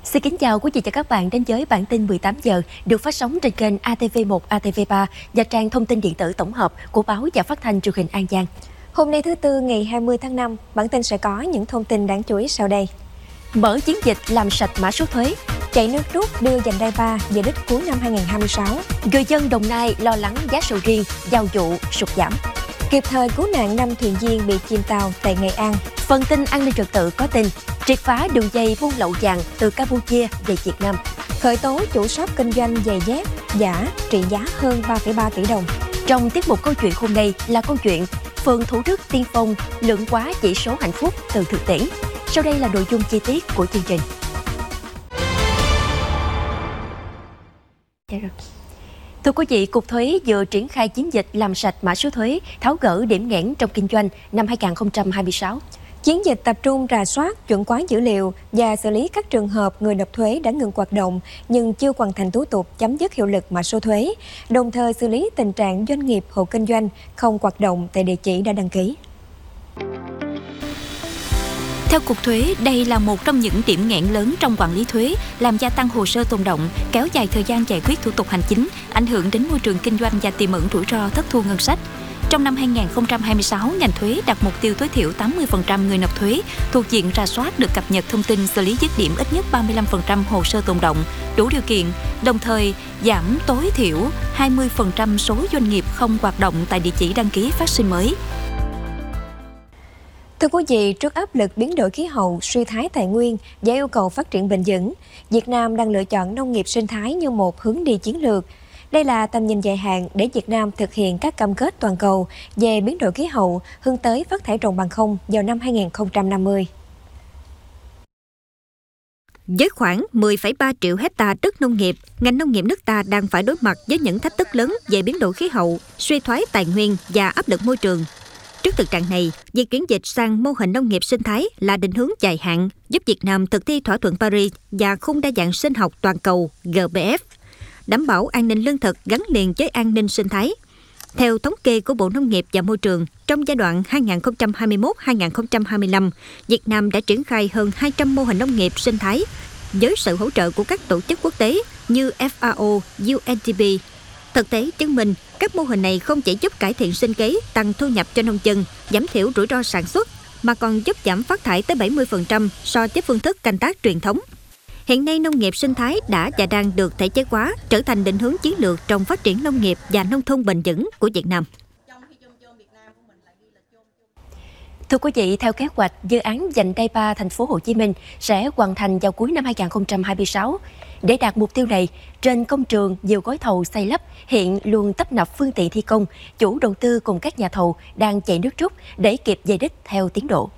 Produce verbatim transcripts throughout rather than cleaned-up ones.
Xin kính chào quý vị và các bạn đến với bản tin mười tám giờ được phát sóng trên kênh A T V một, A T V ba và trang thông tin điện tử tổng hợp của báo và phát thanh truyền hình An Giang. Hôm nay thứ Tư ngày hai mươi tháng năm, bản tin sẽ có những thông tin đáng chú ý sau đây. Mở chiến dịch làm sạch mã số thuế, Chạy nước rút đưa vành đai ba về đích cuối năm hai nghìn không trăm hai mươi sáu. Người dân Đồng Nai lo lắng giá sầu riêng, giao vụ sụt giảm. Kịp thời cứu nạn năm thuyền viên bị chìm tàu tại Nghệ An. Phần tin an ninh trật tự có tin triệt phá đường dây buôn lậu vàng từ Campuchia về Việt Nam. Khởi tố chủ shop kinh doanh giày dép giả trị giá hơn ba phẩy ba tỷ đồng. Trong tiết mục câu chuyện hôm nay là câu chuyện phường Thủ Đức tiên phong lượng quá chỉ số hạnh phúc từ thực tiễn. Sau đây là nội dung chi tiết của chương trình. Thưa quý vị, Cục Thuế vừa triển khai chiến dịch làm sạch mã số thuế, tháo gỡ điểm nghẽn trong kinh doanh năm hai nghìn không trăm hai mươi sáu. Chiến dịch tập trung rà soát, chuẩn hóa dữ liệu và xử lý các trường hợp người nộp thuế đã ngừng hoạt động nhưng chưa hoàn thành thủ tục chấm dứt hiệu lực mã số thuế, đồng thời xử lý tình trạng doanh nghiệp hộ kinh doanh không hoạt động tại địa chỉ đã đăng ký. Theo Cục Thuế, đây là một trong những điểm nghẽn lớn trong quản lý thuế, làm gia tăng hồ sơ tồn động, kéo dài thời gian giải quyết thủ tục hành chính, ảnh hưởng đến môi trường kinh doanh và tiềm ẩn rủi ro thất thu ngân sách. Trong năm hai nghìn không trăm hai mươi sáu, ngành thuế đặt mục tiêu tối thiểu tám mươi phần trăm người nộp thuế thuộc diện rà soát được cập nhật thông tin xử lý dứt điểm ít nhất ba mươi lăm phần trăm hồ sơ tồn động, đủ điều kiện, đồng thời giảm tối thiểu hai mươi phần trăm số doanh nghiệp không hoạt động tại địa chỉ đăng ký phát sinh mới. Thưa quý vị, trước áp lực biến đổi khí hậu, suy thoái tài nguyên và yêu cầu phát triển bền vững, Việt Nam đang lựa chọn nông nghiệp sinh thái như một hướng đi chiến lược. Đây là tầm nhìn dài hạn để Việt Nam thực hiện các cam kết toàn cầu về biến đổi khí hậu, hướng tới phát thải ròng bằng không vào năm hai nghìn không trăm năm mươi. Với khoảng mười phẩy ba triệu hecta đất nông nghiệp, ngành nông nghiệp nước ta đang phải đối mặt với những thách thức lớn về biến đổi khí hậu, suy thoái tài nguyên và áp lực môi trường. Trước thực trạng này, việc chuyển dịch sang mô hình nông nghiệp sinh thái là định hướng dài hạn giúp Việt Nam thực thi thỏa thuận Paris và khung đa dạng sinh học toàn cầu G B F, đảm bảo an ninh lương thực gắn liền với an ninh sinh thái. Theo thống kê của Bộ Nông nghiệp và Môi trường, trong giai đoạn hai nghìn không trăm hai mươi mốt đến hai nghìn không trăm hai mươi lăm, Việt Nam đã triển khai hơn hai trăm mô hình nông nghiệp sinh thái với sự hỗ trợ của các tổ chức quốc tế như F A O, U N D P. Thực tế chứng minh, các mô hình này không chỉ giúp cải thiện sinh kế, tăng thu nhập cho nông dân, giảm thiểu rủi ro sản xuất, mà còn giúp giảm phát thải tới bảy mươi phần trăm so với phương thức canh tác truyền thống. Hiện nay, nông nghiệp sinh thái đã và đang được thể chế hóa, trở thành định hướng chiến lược trong phát triển nông nghiệp và nông thôn bền vững của Việt Nam. Thưa quý vị, theo kế hoạch, dự án vành đai ba thành phố Hồ Chí Minh sẽ hoàn thành vào cuối năm hai nghìn không trăm hai mươi sáu. Để đạt mục tiêu này, trên công trường nhiều gói thầu xây lắp hiện luôn tấp nập phương tiện thi công, chủ đầu tư cùng các nhà thầu đang chạy nước rút để kịp về đích theo tiến độ.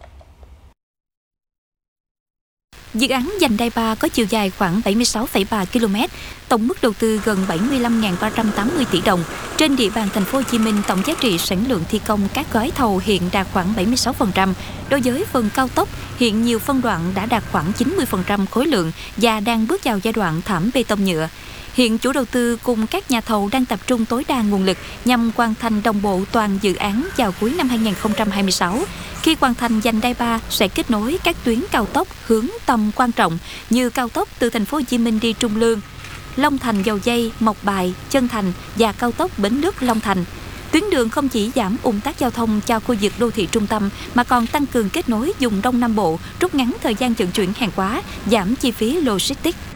Dự án vành đai ba có chiều dài khoảng bảy mươi sáu phẩy ba ki lô mét, tổng mức đầu tư gần bảy mươi lăm nghìn ba trăm tám mươi tỷ đồng. Trên địa bàn thành phố Hồ Chí Minh, tổng giá trị sản lượng thi công các gói thầu hiện đạt khoảng bảy mươi sáu phần trăm. Đối với phần cao tốc, hiện nhiều phân đoạn đã đạt khoảng chín mươi phần trăm khối lượng và đang bước vào giai đoạn thảm bê tông nhựa. Hiện chủ đầu tư cùng các nhà thầu đang tập trung tối đa nguồn lực nhằm hoàn thành đồng bộ toàn dự án vào cuối năm hai nghìn không trăm hai mươi sáu. Khi hoàn thành, vành đai ba sẽ kết nối các tuyến cao tốc hướng tầm quan trọng như cao tốc từ thành phố Hồ Chí Minh đi Trung Lương, Long Thành Dầu Giây, Mộc Bài, Trân Thành và cao tốc Bến Lức Long Thành. Tuyến đường không chỉ giảm ùn tắc giao thông cho khu vực đô thị trung tâm mà còn tăng cường kết nối vùng Đông Nam Bộ, rút ngắn thời gian vận chuyển hàng hóa, giảm chi phí logistics.